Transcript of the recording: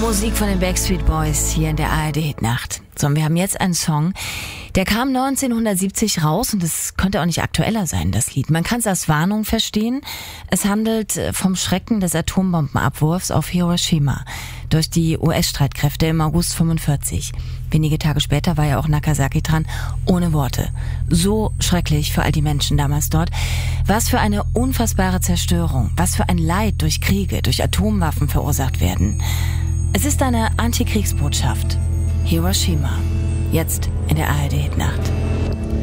Musik von den Backstreet Boys hier in der ARD-Hitnacht. So, und wir haben jetzt einen Song, der kam 1970 raus und es könnte auch nicht aktueller sein, das Lied. Man kann es als Warnung verstehen. Es handelt vom Schrecken des Atombombenabwurfs auf Hiroshima durch die US-Streitkräfte im August 45. Wenige Tage später war ja auch Nagasaki dran, ohne Worte. So schrecklich für all die Menschen damals dort. Was für eine unfassbare Zerstörung, was für ein Leid durch Kriege, durch Atomwaffen verursacht werden. Es ist eine Antikriegsbotschaft. Hiroshima. Jetzt in der ARD-Hitnacht.